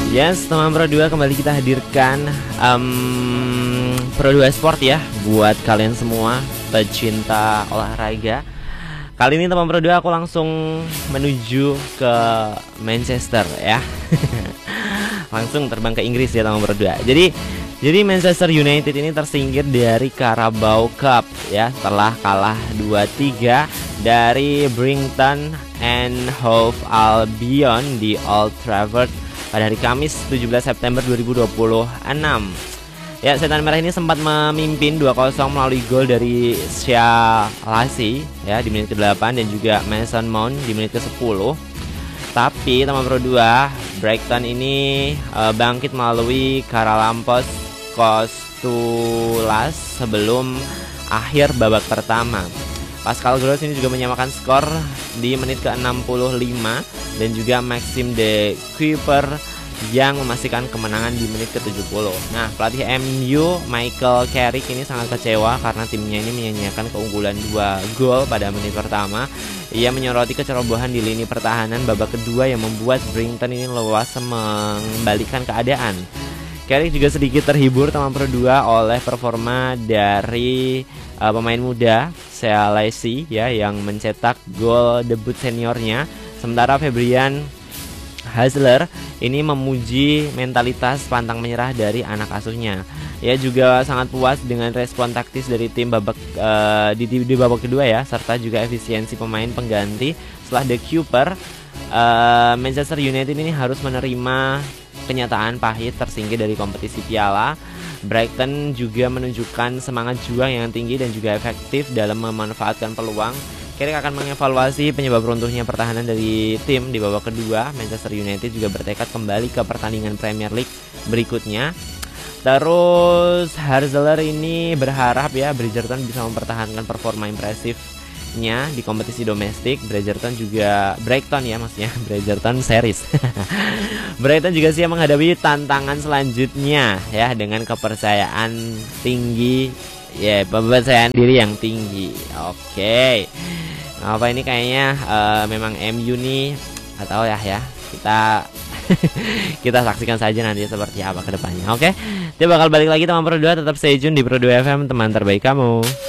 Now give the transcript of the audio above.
Yes, teman Pro 2 kembali kita hadirkan Pro 2 Sport ya, buat kalian semua pecinta olahraga. Kali ini teman Pro 2 aku langsung menuju ke Manchester ya. Langsung terbang ke Inggris ya teman Pro 2. Jadi Manchester United ini tersingkir dari Carabao Cup ya, setelah kalah 2-3 dari Brighton and Hove Albion di Old Trafford pada hari Kamis 17 September 2026. Ya, Setan Merah ini sempat memimpin 2-0 melalui gol dari Shalasy ya di menit ke-8 dan juga Mason Mount di menit ke-10. Tapi teman Pro 2, Brighton ini bangkit melalui Karalampos Kostulas sebelum akhir babak pertama. Pascal Gross ini juga menyamakan skor di menit ke-65 dan juga Maxime de Cuyper yang memastikan kemenangan di menit ke-70. Nah, pelatih MU Michael Carrick ini sangat kecewa karena timnya ini menyanyiakan keunggulan 2 gol pada menit pertama. Ia menyoroti kecerobohan di lini pertahanan babak kedua yang membuat Brighton ini leluasa mengembalikan keadaan. Carrick juga sedikit terhibur teman Pro 2 oleh performa dari pemain muda Shalasy ya, yang mencetak gol debut seniornya. Sementara Fabian Hassler ini memuji mentalitas pantang menyerah dari anak asuhnya. Ia juga sangat puas dengan respon taktis dari tim di babak kedua ya, serta juga efisiensi pemain pengganti. Setelah The Cooper, Manchester United ini harus menerima kenyataan pahit tersingkir dari kompetisi piala. Brighton juga menunjukkan semangat juang yang tinggi dan juga efektif dalam memanfaatkan peluang. Carrick akan mengevaluasi penyebab runtuhnya pertahanan dari tim di babak kedua. Manchester United juga bertekad kembali ke pertandingan Premier League berikutnya. Terus Harzler ini berharap ya Bridgerton bisa mempertahankan performa impresifnya di kompetisi domestik. Bridgerton series. Brighton juga siap menghadapi tantangan selanjutnya ya dengan kepercayaan tinggi ya, kepercayaan diri yang tinggi. Oke. Apa ini kayaknya memang MU nih atau ya kita kita saksikan saja nanti seperti apa ke depannya. Oke. Dia bakal balik lagi teman Pro 2, tetap stay tune di Pro 2 FM, teman terbaik kamu.